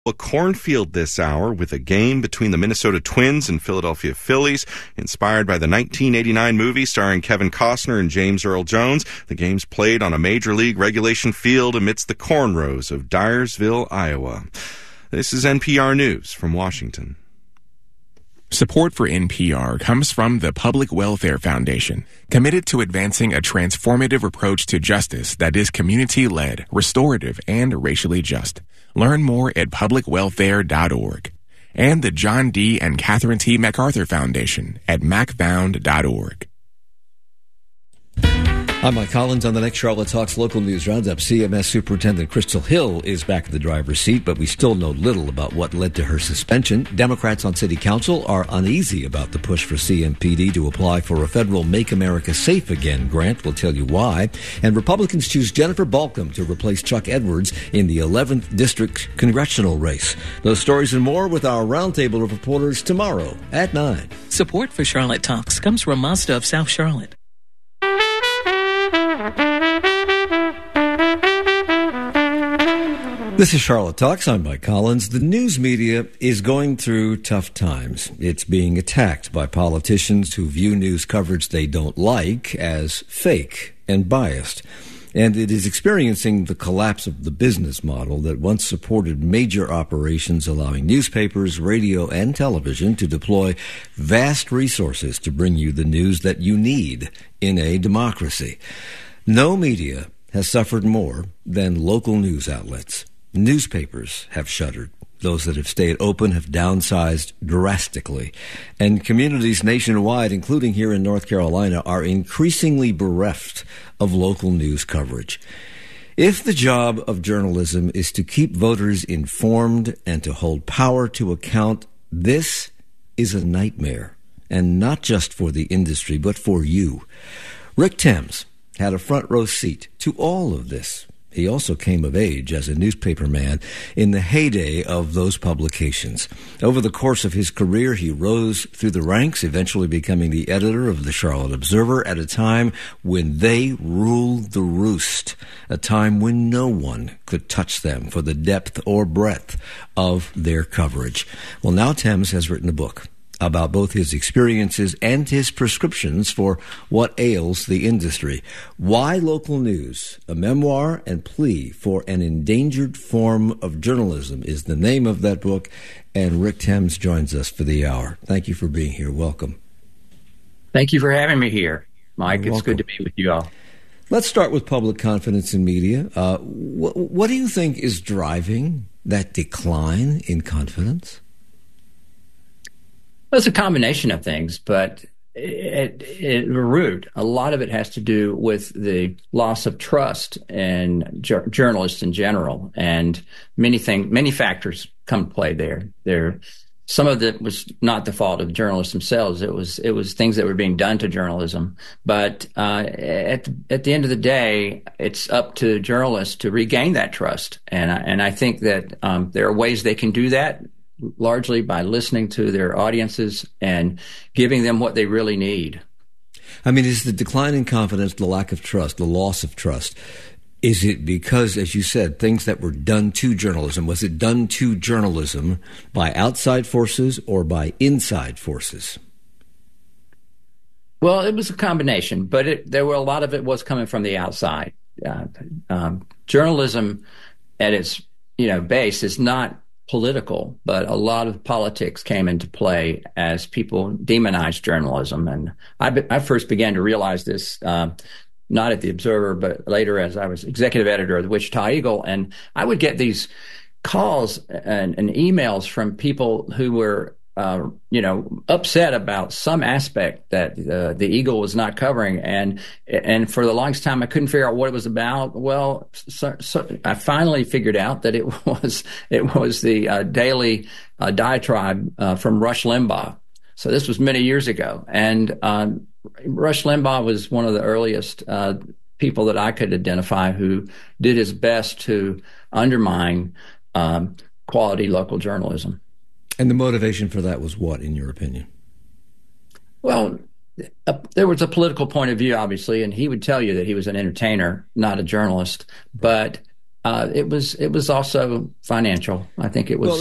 a cornfield this hour with a game between the Minnesota Twins and Philadelphia Phillies. Inspired by the 1989 movie starring Kevin Costner and James Earl Jones, the game's played on a Major League regulation field amidst the cornrows of Dyersville, Iowa. This is NPR News from Washington. Support for NPR comes from the Public Welfare Foundation, committed to advancing a transformative approach to justice that is community-led, restorative, and racially just. Learn more at publicwelfare.org. And the John D. and Catherine T. MacArthur Foundation at macfound.org. I'm Mike Collins. On the next Charlotte Talks local news roundup, CMS Superintendent Crystal Hill is back in the driver's seat, but we still know little about what led to her suspension. Democrats on City Council are uneasy about the push for CMPD to apply for a federal Make America Safe Again grant. We'll tell you why. And Republicans choose Jennifer Balcom to replace Chuck Edwards in the 11th District congressional race. Those stories and more with our roundtable of reporters tomorrow at 9. Support for Charlotte Talks comes from Mazda of South Charlotte. This is Charlotte Talks. I'm Mike Collins. The news media is going through tough times. It's being attacked by politicians who view news coverage they don't like as fake and biased. And it is experiencing the collapse of the business model that once supported major operations, allowing newspapers, radio, and television to deploy vast resources to bring you the news that you need in a democracy. No media has suffered more than local news outlets. Newspapers have shuttered. Those that have stayed open have downsized drastically. And communities nationwide, including here in North Carolina, are increasingly bereft of local news coverage. If the job of journalism is to keep voters informed and to hold power to account, this is a nightmare. And not just for the industry, but for you. Rick Thames had a front row seat to all of this. He also came of age as a newspaperman in the heyday of those publications. Over the course of his career, he rose through the ranks, eventually becoming the editor of the Charlotte Observer at a time when they ruled the roost, a time when no one could touch them for the depth or breadth of their coverage. Well, now Thames has written a book about both his experiences and his prescriptions for what ails the industry. Why Local News, a memoir and plea for an endangered form of journalism is the name of that book, and Rick Thames joins us for the hour. Thank you for being here. Welcome. Thank you for having me here, Mike. You're welcome. Good to be with you all. Let's start with public confidence in media. What do you think is driving that decline in confidence? Well, it's a combination of things, but at root, a lot of it has to do with the loss of trust in journalists in general, and many factors come to play there. Some of it was not the fault of journalists themselves. It was things that were being done to journalism. But at the end of the day, it's up to journalists to regain that trust, and I think that there are ways they can do that, largely by listening to their audiences and giving them what they really need. I mean, is the decline in confidence, the lack of trust, the loss of trust, is it because, as you said, things that were done to journalism, was it done to journalism by outside forces or by inside forces? Well, it was a combination, but a lot of it was coming from the outside. Journalism at its base is not political, but a lot of politics came into play as people demonized journalism. And I first began to realize this, not at the Observer, but later as I was executive editor of the Wichita Eagle. And I would get these calls and emails from people who were, upset about some aspect that the Eagle was not covering. And for the longest time, I couldn't figure out what it was about. Well, so I finally figured out that it was the daily diatribe from Rush Limbaugh. So this was many years ago. And Rush Limbaugh was one of the earliest people that I could identify who did his best to undermine quality local journalism. And the motivation for that was what, in your opinion? Well, there was a political point of view, obviously, and he would tell you that he was an entertainer, not a journalist. But it was also financial. I think it was.